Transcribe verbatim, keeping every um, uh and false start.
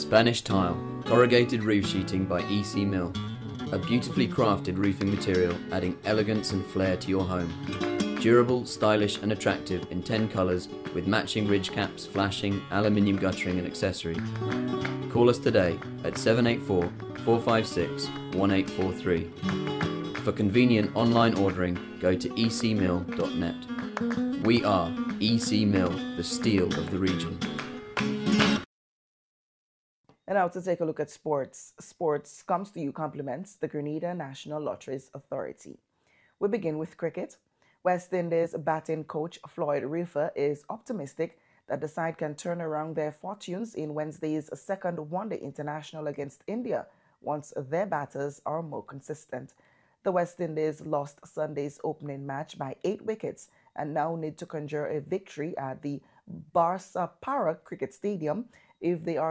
Spanish tile, corrugated roof sheeting by E C Mill. A beautifully crafted roofing material adding elegance and flair to your home. Durable, stylish and attractive in ten colours with matching ridge caps, flashing, aluminium guttering and accessory. Call us today at seven eight four, four five six, one eight four three. For convenient online ordering, go to e c mill dot net. We are E C Mill, the steel of the region. And now to take a look at sports. Sports comes to you compliments the Grenada National Lotteries Authority. We begin with cricket. West Indies batting coach Floyd Riffer is optimistic that the side can turn around their fortunes in Wednesday's second one-day international against India once their batters are more consistent. The West Indies lost Sunday's opening match by eight wickets and now need to conjure a victory at the Barsapara Cricket Stadium if they are